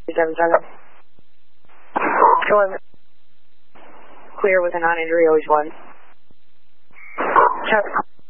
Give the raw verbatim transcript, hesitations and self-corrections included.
seven seven. Go clear with a non-injury, always one. Check.